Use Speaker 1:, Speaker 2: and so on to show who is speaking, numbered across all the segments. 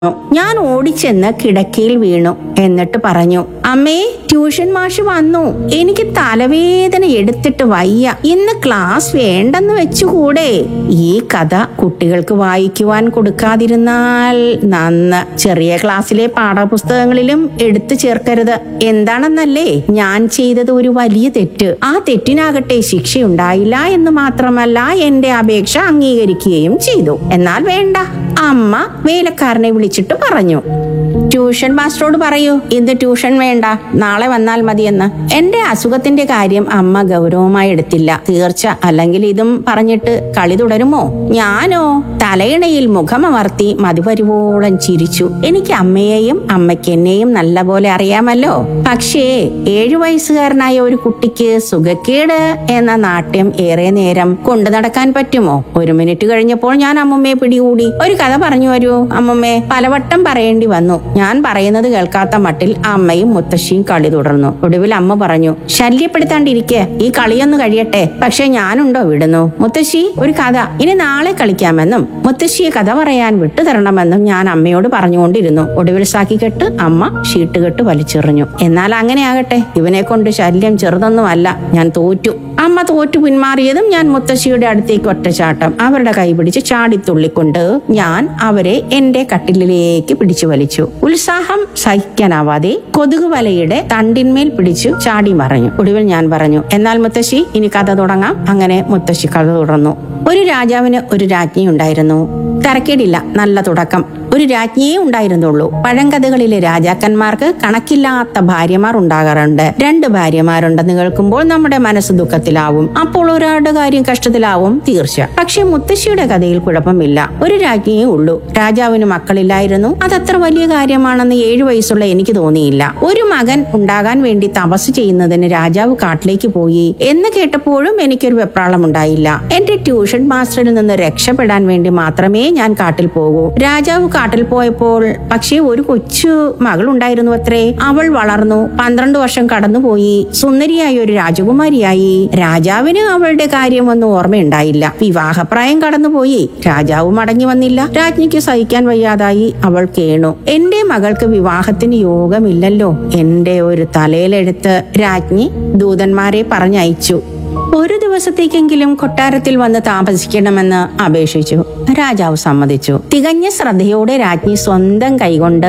Speaker 1: ഞാൻ ഓടിച്ചെന്ന് കിടക്കയിൽ വീണു. എന്നിട്ട് പറഞ്ഞു, അമ്മേ, ട്യൂഷൻ മാഷ് വന്നു. എനിക്ക് തലവേദന എടുത്തിട്ട് വയ്യ. ഇന്ന് ക്ലാസ് വേണ്ടെന്ന് വെച്ചുകൂടെ? ഈ കഥ കുട്ടികൾക്ക് വായിക്കുവാൻ കൊടുക്കാതിരുന്നാൽ നന്ന്. ചെറിയ ക്ലാസ്സിലെ പാഠപുസ്തകങ്ങളിലും എടുത്തു ചേർക്കരുത്. എന്താണെന്നല്ലേ, ഞാൻ ചെയ്തത് ഒരു വലിയ തെറ്റ്. ആ തെറ്റിനാകട്ടെ ശിക്ഷയുണ്ടായില്ല എന്ന് മാത്രമല്ല, എന്റെ അപേക്ഷ അംഗീകരിക്കുകയും ചെയ്തു. എന്നാൽ വേണ്ട, അമ്മ വേലക്കാരനെ വിളിച്ചിട്ട് പറഞ്ഞു, ട്യൂഷൻ മാസ്റ്ററോട് പറയൂ, ഇന്ന് ട്യൂഷൻ വേണ്ട, നാളെ വന്നാൽ മതിയെന്ന്. എന്റെ അസുഖത്തിന്റെ കാര്യം അമ്മ ഗൗരവമായി എടുത്തില്ല. തീർച്ച, അല്ലെങ്കിൽ ഇതും പറഞ്ഞിട്ട് കളി തുടരുമോ? ഞാനോ തലയിണയിൽ മുഖമമർത്തി മതിവരുവോളം ചിരിച്ചു. എനിക്ക് അമ്മയെയും അമ്മയ്ക്ക് എന്നെയും നല്ല പോലെ അറിയാമല്ലോ. പക്ഷേ 7 വയസ്സുകാരനായ ഒരു കുട്ടിക്ക് സുഖക്കേട് എന്ന നാട്യം ഏറെ നേരം കൊണ്ടു നടക്കാൻ പറ്റുമോ? 1 മിനിറ്റ് കഴിഞ്ഞപ്പോൾ ഞാൻ അമ്മുമ്മയെ പിടികൂടി. ഒരു കഥ പറഞ്ഞു വരൂ അമ്മുമ്മേ. പലവട്ടം പറയേണ്ടി വന്നു. ഞാൻ പറയുന്നത് കേൾക്കാത്ത മട്ടിൽ അമ്മയും മുത്തശ്ശിയും കളി തുടർന്നു. ഒടുവിൽ അമ്മ പറഞ്ഞു, ശല്യപ്പെടുത്താണ്ടിരിക്കെ, ഈ കളിയൊന്ന് കഴിയട്ടെ. പക്ഷെ ഞാനുണ്ടോ വിടുന്നു? മുത്തശ്ശി, ഒരു കഥ, ഇനി നാളെ കളിക്കാമെന്നും മുത്തശ്ശിയെ കഥ പറയാൻ വിട്ടുതരണമെന്നും ഞാൻ അമ്മയോട് പറഞ്ഞുകൊണ്ടിരുന്നു. ഒടുവിൽ സാക്കിക്കെട്ട് അമ്മ ഷീട്ടുകെട്ട് വലിച്ചെറിഞ്ഞു. എന്നാൽ അങ്ങനെ ആകട്ടെ, ഇവനെ കൊണ്ട് ശല്യം ചെറുതൊന്നുമല്ല. ഞാൻ തോറ്റു. അമ്മ തോറ്റു പിന്മാറിയതും ഞാൻ മുത്തശ്ശിയുടെ അടുത്തേക്ക് ഒറ്റച്ചാട്ടം. അവരുടെ കൈ പിടിച്ച് ചാടിത്തുള്ളിക്കൊണ്ട് ഞാൻ അവരെ എന്റെ കട്ടിലിലേക്ക് പിടിച്ചു വലിച്ചു. ഉത്സാഹം സഹിക്കാനാവാതെ കൊതുക് വലയുടെ തണ്ടിന്മേൽ പിടിച്ചു ചാടി മറഞ്ഞു. ഒടുവിൽ ഞാൻ പറഞ്ഞു, എന്നാൽ മുത്തശ്ശി, ഇനി കഥ തുടങ്ങാം. അങ്ങനെ മുത്തശ്ശി കഥ തുടർന്നു. ഒരു രാജാവിന് ഒരു രാജ്ഞി ഉണ്ടായിരുന്നു. തരക്കേടില്ല, നല്ല തുടക്കം. ഒരു രാജ്ഞിയേ ഉണ്ടായിരുന്നുള്ളൂ. പഴങ്കഥകളിലെ രാജാക്കന്മാർക്ക് കണക്കില്ലാത്ത ഭാര്യമാർ ഉണ്ടാകാറുണ്ട്. 2 ഭാര്യമാരുണ്ടെന്ന് കേൾക്കുമ്പോൾ നമ്മുടെ മനസ്സ് ദുഃഖത്തിലാവും. അപ്പോൾ ഒരാളുടെ കാര്യം കഷ്ടത്തിലാവും തീർച്ച. പക്ഷെ മുത്തശ്ശിയുടെ കഥയിൽ കുഴപ്പമില്ല. ഒരു രാജ്ഞിയേ ഉള്ളൂ. രാജാവിന് മക്കളില്ലായിരുന്നു. അതത്ര വലിയ കാര്യമാണെന്ന് 7 വയസ്സുള്ള എനിക്ക് തോന്നിയില്ല. ഒരു മകൻ ഉണ്ടാകാൻ വേണ്ടി തപസ് ചെയ്യുന്നതിന് രാജാവ് കാട്ടിലേക്ക് പോയി എന്ന് കേട്ടപ്പോഴും എനിക്കൊരു വെപ്രാളം ഉണ്ടായില്ല. എന്റെ ട്യൂഷൻ മാസ്റ്ററിൽ നിന്ന് രക്ഷപ്പെടാൻ വേണ്ടി മാത്രമേ ഞാൻ കാട്ടിൽ പോകൂ. രാജാവ് കാട്ടിൽ പോയപ്പോൾ പക്ഷേ ഒരു കൊച്ചു മകൾ ഉണ്ടായിരുന്നു അത്രേ. അവൾ വളർന്നു. 12 വർഷം കടന്നുപോയി. സുന്ദരിയായ ഒരു രാജകുമാരിയായി. രാജാവിന് അവളുടെ കാര്യമൊന്നും ഓർമ്മയുണ്ടായില്ല. വിവാഹപ്രായം കടന്നുപോയി. രാജാവ് മടങ്ങി വന്നില്ല. രാജ്ഞിക്ക് സഹിക്കാൻ വയ്യാതായി. അവൾ കേണു. എന്റെ മകൾക്ക് വിവാഹത്തിന് യോഗമില്ലല്ലോ. എന്റെ ഒരു തലയിലെടുത്ത് രാജ്ഞി ദൂതന്മാരെ പറഞ്ഞയച്ചു. ഒരു ദിവസത്തേക്കെങ്കിലും കൊട്ടാരത്തിൽ വന്ന് താമസിക്കണമെന്ന് അപേക്ഷിച്ചു. രാജാവ് സമ്മതിച്ചു. തികഞ്ഞ ശ്രദ്ധയോടെ രാജ്ഞി സ്വന്തം കൈകൊണ്ട്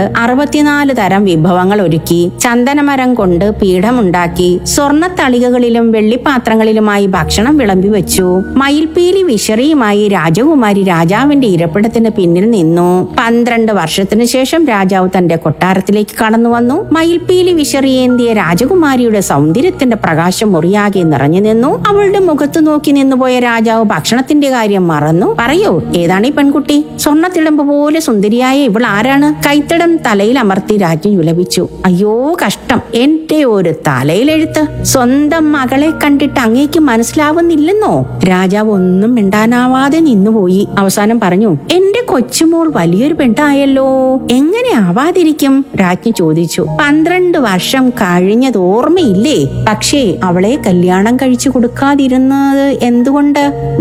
Speaker 1: 64 തരം വിഭവങ്ങൾ ഒരുക്കി. ചന്ദനമരം കൊണ്ട് പീഠമുണ്ടാക്കി. സ്വർണ്ണ തളികകളിലും വെള്ളിപ്പാത്രങ്ങളിലുമായി ഭക്ഷണം വിളമ്പി വെച്ചു. മയിൽപീലി വിശറിയുമായി രാജകുമാരി രാജാവിന്റെ ഇരിപ്പിടത്തിന് പിന്നിൽ നിന്നു. 12 വർഷത്തിനു ശേഷം രാജാവ് തന്റെ കൊട്ടാരത്തിലേക്ക് കടന്നു വന്നു. മയിൽപീലി വിശറിയേന്തിയ രാജകുമാരിയുടെ സൗന്ദര്യത്തിന്റെ പ്രകാശം മുറിയാകെ നിറഞ്ഞു നിന്നു. അവളുടെ മുഖത്ത് നോക്കി നിന്നുപോയ രാജാവ് ഭക്ഷണത്തിന്റെ കാര്യം മറന്നു. പറയൂ, ഏതാണ് ഈ പെൺകുട്ടി? സ്വർണ്ണത്തിടമ്പ് പോലെ സുന്ദരിയായ ഇവൾ ആരാണ്? കൈത്തടം തലയിൽ അമർത്തി രാജ്ഞി വിലപിച്ചു. അയ്യോ കഷ്ടം, എന്റെ ഒരു തലയിലെഴുത്ത്. സ്വന്തം മകളെ കണ്ടിട്ട് അങ്ങേക്ക് മനസ്സിലാവുന്നില്ലെന്നോ? രാജാവ് ഒന്നും മിണ്ടാനാവാതെ നിന്നുപോയി. അവസാനം പറഞ്ഞു, എന്റെ കൊച്ചുമോൾ വലിയൊരു പെണ്ണായല്ലോ, എങ്ങനെ ആവാതിരിക്കും? രാജ്ഞി ചോദിച്ചു. 12 വർഷം കഴിഞ്ഞത് ഓർമ്മയില്ലേ? പക്ഷേ അവളെ കല്യാണം കഴിച്ചു കൊടുക്കാതിരുന്നത് എന്തുകൊണ്ട്?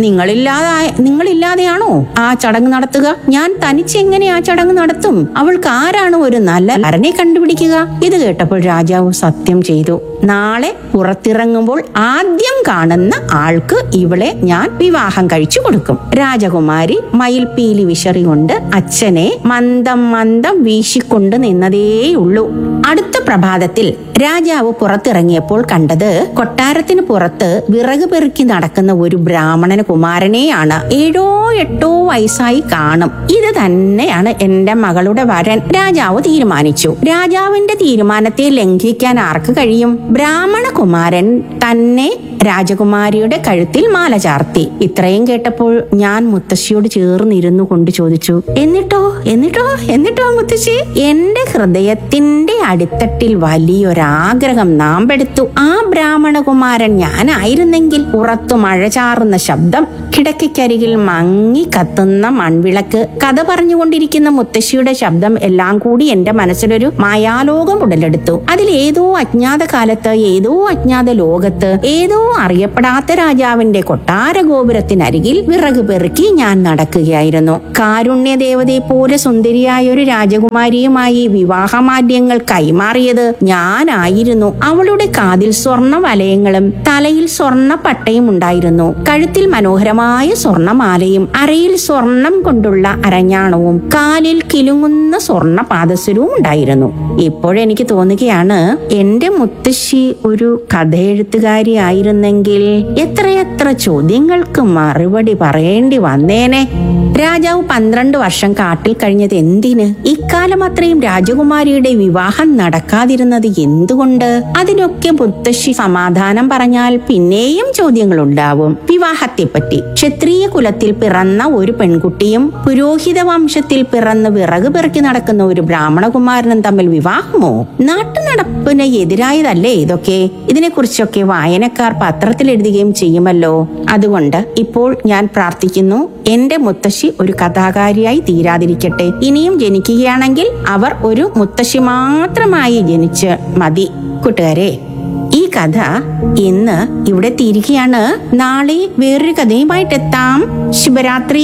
Speaker 1: നിങ്ങളില്ലാതെയാണോ ആ ചടങ്ങ് നടത്തുക? ഞാൻ തനിച്ചെങ്ങനെ ആ ചടങ്ങ് നടത്തും? അവൾക്ക് ആരാണ് ഒരു നല്ല വരനെ കണ്ടുപിടിക്കുക? ഇത് കേട്ടപ്പോൾ രാജാവ് സത്യം ചെയ്തു. നാളെ പുറത്തിറങ്ങുമ്പോൾ ആദ്യം കാണുന്ന ആൾക്ക് ഇവളെ ഞാൻ വിവാഹം കഴിച്ചു കൊടുക്കും. രാജകുമാരി മയിൽപീലി വിശറി കൊണ്ട് അച്ഛനെ മന്ദം മന്ദം വീശിക്കൊണ്ട് നിന്നതേയുള്ളൂ. അടുത്ത പ്രഭാതത്തിൽ രാജാവ് പുറത്തിറങ്ങിയപ്പോൾ കണ്ടത് കൊട്ടാരത്തിന് പുറത്ത് വിറക് പെറുക്കി നടക്കുന്ന ഒരു ബ്രാഹ്മണന കുമാരനെയാണ്. 7 or 8 വയസ്സായി കാണും. ഇത് തന്നെയാണ് എന്റെ മകളുടെ വരൻ. രാജാവ് തീരുമാനിച്ചു. രാജാവിന്റെ തീരുമാനത്തെ ലംഘിക്കാൻ ആർക്ക് കഴിയും? ബ്രാഹ്മണ കുമാരൻ തന്നെ രാജകുമാരിയുടെ കഴുത്തിൽ മാല ചാർത്തി. ഇത്രയും കേട്ടപ്പോൾ ഞാൻ മുത്തശ്ശിയോട് ചേർന്നിരുന്നു കൊണ്ട് ചോദിച്ചു, എന്നിട്ടോ മുത്തശ്ശി? എന്റെ ഹൃദയത്തിന്റെ അടിത്തട്ടിൽ വലിയൊരാഗ്രഹം നാമ്പെടുത്തു. ആ ബ്രാഹ്മണകുമാരൻ ഞാനായിരുന്നെങ്കിൽ പുറത്തു മഴ ചാറുന്ന ശബ്ദം, കിടക്കയ്ക്കരികിൽ മങ്ങി കത്തുന്ന മൺവിളക്ക്, കഥ പറഞ്ഞുകൊണ്ടിരിക്കുന്ന മുത്തശ്ശിയുടെ ശബ്ദം എല്ലാം കൂടി എന്റെ മനസ്സിലൊരു മായാലോകം ഉടലെടുത്തു. അതിൽ ഏതോ അജ്ഞാത കാലത്ത്, ഏതോ അജ്ഞാത ലോകത്ത്, ഏതോ ആരും അറിയപ്പെടാത്ത രാജാവിന്റെ കൊട്ടാര ഗോപുരത്തിനരികിൽ വിറക് പെറുക്കി ഞാൻ നടക്കുകയായിരുന്നു. കാരുണ്യദേവതയെ പോലെ സുന്ദരിയായ ഒരു രാജകുമാരിയുമായി വിവാഹമാല്യങ്ങൾ കൈമാറിയത് ഞാനായിരുന്നു. അവളുടെ കാതിൽ സ്വർണ്ണ വലയങ്ങളും തലയിൽ സ്വർണ്ണ പട്ടയും ഉണ്ടായിരുന്നു. കഴുത്തിൽ മനോഹരമായ സ്വർണ്ണമാലയും അരയിൽ സ്വർണം കൊണ്ടുള്ള അരഞ്ഞാണവും കാലിൽ കിലുങ്ങുന്ന സ്വർണ്ണ പാദസരവും ഉണ്ടായിരുന്നു. ഇപ്പോഴെനിക്ക് തോന്നുകയാണ്, എന്റെ മുത്തശ്ശി ഒരു കഥയെഴുത്തുകാരി ആയിരുന്നെങ്കിൽ എത്രയെത്ര ചോദ്യങ്ങൾക്ക് മറുപടി പറയേണ്ടി വന്നേനെ. രാജാവ് 12 വർഷം കാട്ടിൽ കഴിഞ്ഞത് എന്തിന്? ഇക്കാലം അത്രയും രാജകുമാരിയുടെ വിവാഹം നടക്കാതിരുന്നത് എന്തുകൊണ്ട്? അതിനൊക്കെ മുത്തശ്ശി സമാധാനം പറഞ്ഞാൽ പിന്നെയും ചോദ്യങ്ങൾ ഉണ്ടാവും. വിവാഹത്തെപ്പറ്റി. ക്ഷത്രിയ കുലത്തിൽ പിറന്ന ഒരു പെൺകുട്ടിയും പുരോഹിത വംശത്തിൽ പിറന്ന് വിറക് പെറുക്കി നടക്കുന്ന ഒരു ബ്രാഹ്മണകുമാരനും തമ്മിൽ വിവാഹമോ? നാട്ടുനടപ്പിന് എതിരായതല്ലേ ഇതൊക്കെ? ഇതിനെക്കുറിച്ചൊക്കെ വായനക്കാർ പത്രത്തിൽ എഴുതുകയും ചെയ്യുമല്ലോ. അതുകൊണ്ട് ഇപ്പോൾ ഞാൻ പ്രാർത്ഥിക്കുന്നു, എന്റെ മുത്തശ്ശി ഒരു കഥാകാരിയായി തീരാതിരിക്കട്ടെ. ഇനിയും ജനിക്കുകയാണെങ്കിൽ അവർ ഒരു മുത്തശ്ശി മാത്രമായി ജനിച്ച് മതി. കൂട്ടുകാരെ, ഈ കഥ ഇന്ന് ഇവിടെ തീരുകയാണ്. നാളെ വേറൊരു കഥയുമായിട്ടെത്താം. ശുഭരാത്രി.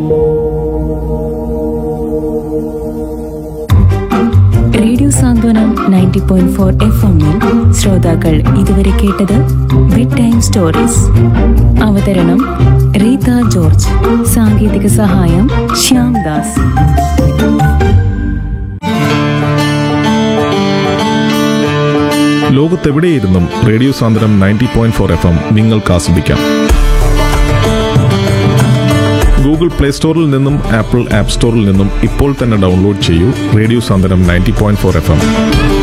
Speaker 2: റേഡിയോ സാന്ത്വനം 90.4 FM-ൽ ശ്രോതാക്കൾ ഇതുവരെ കേട്ടത് ബെഡ് ടൈം സ്റ്റോറീസ്. അവതരണം റീത ജോർജ്. സാങ്കേതിക സഹായം ശ്യാം ദാസ്.
Speaker 3: ലോകത്തെവിടെയിരുന്നും റേഡിയോ സാന്ത്വനം 90.4 FM നിങ്ങൾക്ക് ആസ്വദിക്കാം. ഗൂഗിൾ പ്ലേ സ്റ്റോറിൽ നിന്നും ആപ്പിൾ ആപ്പ് സ്റ്റോറിൽ നിന്നും ഇപ്പോൾ തന്നെ ഡൗൺലോഡ് ചെയ്യൂ റേഡിയോ സാന്ത്വനം 90.4 FM.